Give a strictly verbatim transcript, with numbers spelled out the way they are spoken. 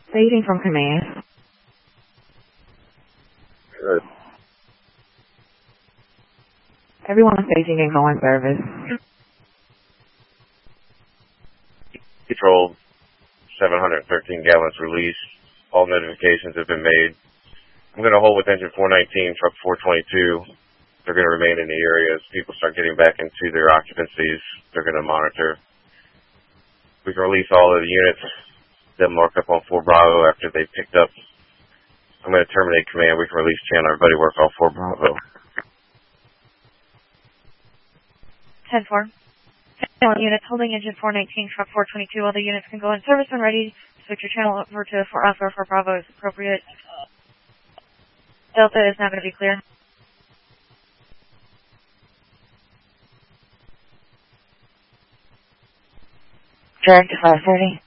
Staging from command. Good. Everyone staging and going service. Control seven hundred thirteen gallons released. All notifications have been made. I'm going to hold with engine four nineteen, truck four twenty-two. They're going to remain in the area as people start getting back into their occupancies. They're going to monitor. We can release all of the units that mark up on four Bravo after they picked up. I'm going to terminate command. We can release channel. Everybody work off four Bravo. ten four. Channel units holding engine four nineteen, truck four twenty-two. All the units can go in service when ready. Switch your channel over to four Alpha or four Bravo as appropriate. Delta is now going to be clear. Drag to five thirty.